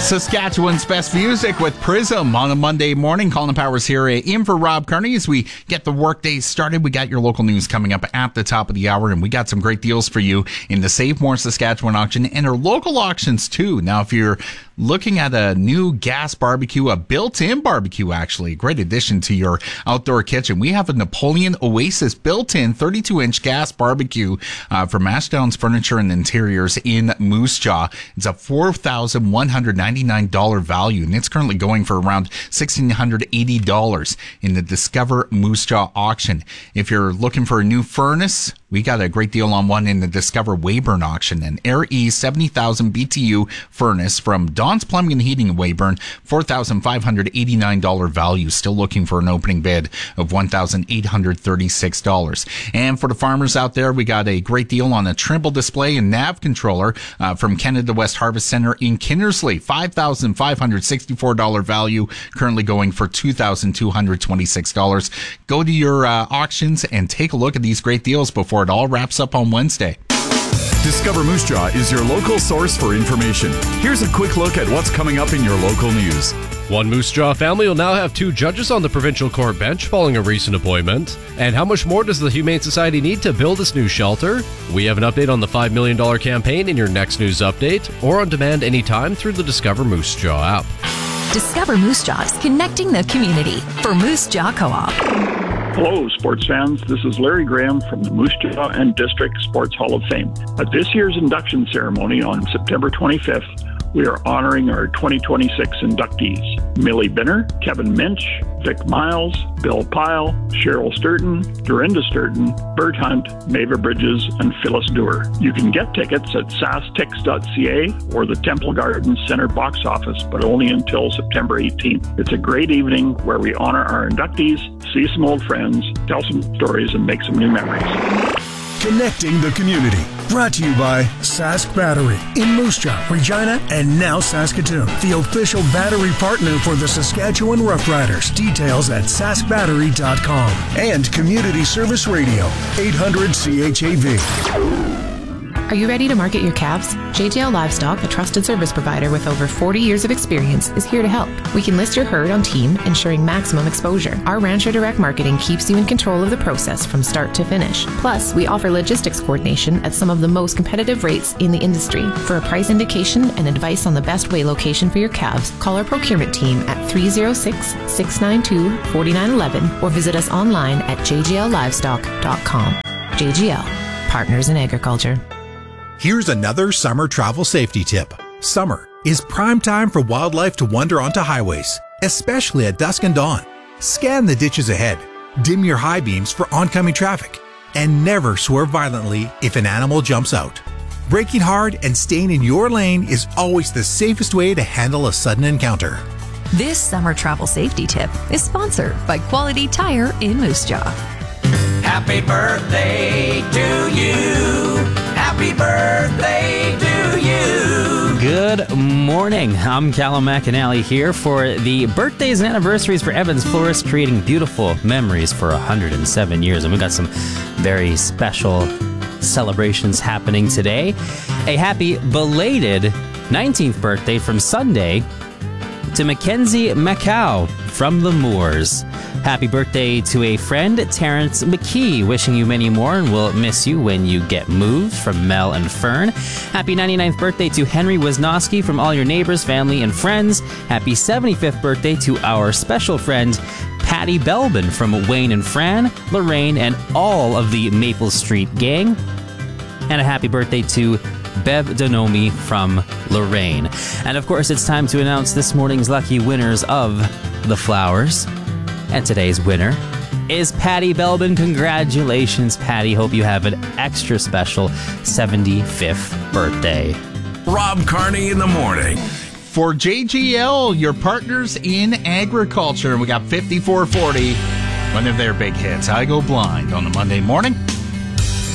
Saskatchewan's best music with Prism on a Monday morning. Colin Powers here in for Rob Kearney as we get the workday started. We got your local news coming up at the top of the hour, and we got some great deals for you in the Save More Saskatchewan auction and our local auctions too. Now, if you're looking at a new gas barbecue, a built-in barbecue, actually, a great addition to your outdoor kitchen, we have a Napoleon Oasis built-in 32-inch gas barbecue from Ashdowns Furniture and Interiors in Moose Jaw. It's a $4,199 value, and it's currently going for around $1,680 in the Discover Moose Jaw auction. If you're looking for a new furnace, we got a great deal on one in the Discover Weyburn auction. An Air E 70,000 BTU furnace from Don's Plumbing and Heating in Weyburn, $4,589 value. Still looking for an opening bid of $1,836. And for the farmers out there, we got a great deal on a Trimble display and nav controller from Canada West Harvest Center in Kinnersley. $5,564 value, currently going for $2,226. Go to your auctions and take a look at these great deals before it all wraps up on Wednesday. Discover Moose Jaw is your local source for information. Here's a quick look at what's coming up in your local news. One Moose Jaw family will now have 2 judges on the provincial court bench following a recent appointment. And how much more does the Humane Society need to build this new shelter? We have an update on the $5 million campaign in your next news update, or on demand anytime through the Discover Moose Jaw app. Discover Moose Jaw is connecting the community for Moose Jaw Co-op. Hello, sports fans. This is Larry Graham from the Moose Jaw and District Sports Hall of Fame. At this year's induction ceremony on September 25th, we are honoring our 2026 inductees: Millie Binner, Kevin Minch, Vic Miles, Bill Pyle, Cheryl Sturton, Dorinda Sturton, Bert Hunt, Mava Bridges, and Phyllis Dewar. You can get tickets at sastix.ca or the Temple Gardens Center box office, but only until September 18th. It's a great evening where we honor our inductees, see some old friends, tell some stories, and make some new memories. Connecting the community. Brought to you by Sask Battery in Moose Jaw, Regina, and now Saskatoon. The official battery partner for the Saskatchewan Roughriders. Details at saskbattery.com. And Community Service Radio, 800 CHAV. Are you ready to market your calves? JGL Livestock, a trusted service provider with over 40 years of experience, is here to help. We can list your herd on team, ensuring maximum exposure. Our Rancher Direct Marketing keeps you in control of the process from start to finish. Plus, we offer logistics coordination at some of the most competitive rates in the industry. For a price indication and advice on the best weigh location for your calves, call our procurement team at 306-692-4911 or visit us online at jgllivestock.com. JGL, Partners in Agriculture. Here's another summer travel safety tip. Summer is prime time for wildlife to wander onto highways, especially at dusk and dawn. Scan the ditches ahead, dim your high beams for oncoming traffic, and never swerve violently if an animal jumps out. Braking hard and staying in your lane is always the safest way to handle a sudden encounter. This summer travel safety tip is sponsored by Quality Tire in Moose Jaw. Happy birthday to you. Happy birthday to you. Good morning. I'm Callum McAnally here for the birthdays and anniversaries for Evans Florist, creating beautiful memories for 107 years. And we got some very special celebrations happening today. A happy belated 19th birthday from Sunday to Mackenzie Macau from the Moors. Happy birthday to a friend, Terrence McKee. Wishing you many more, and we'll miss you when you get moved, from Mel and Fern. Happy 99th birthday to Henry Wisnowski from all your neighbors, family, and friends. Happy 75th birthday to our special friend, Patty Belbin from Wayne and Fran, Lorraine, and all of the Maple Street gang. And a happy birthday to Bev Donomi from Lorraine. And of course, it's time to announce this morning's lucky winners of the flowers. And today's winner is Patty Belbin. Congratulations, Patty. Hope you have an extra special 75th birthday. Rob Kearney in the morning. For JGL, your partners in agriculture, we got 5440, one of their big hits, I Go Blind, on the Monday morning.